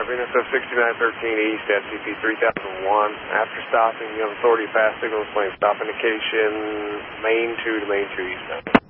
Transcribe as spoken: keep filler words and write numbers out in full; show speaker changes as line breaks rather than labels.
N S F sixty-nine thirteen East, S C P three thousand one. After stopping, you have authority fast signal, displaying stop indication, main two to main two eastbound.